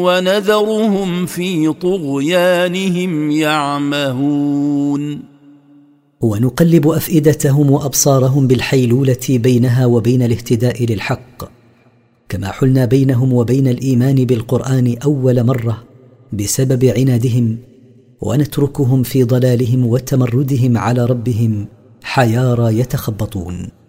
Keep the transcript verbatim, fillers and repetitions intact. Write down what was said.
ونذرهم في طغيانهم يعمهون. ونقلب أفئدتهم وأبصارهم بالحيلولة بينها وبين الاهتداء للحق، كما حلنا بينهم وبين الإيمان بالقرآن أول مرة بسبب عنادهم، ونتركهم في ضلالهم وتمردهم على ربهم حيارى يتخبطون.